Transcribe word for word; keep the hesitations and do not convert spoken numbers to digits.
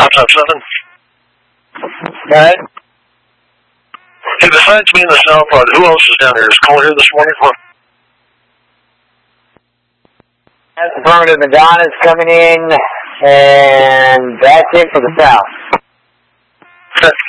five times seven. Go ahead. Hey, besides me and the South Pod, who else is down here? Is Cole here this morning? Huh? That's affirmative. Madonna's coming in, and that's it for the South. Okay.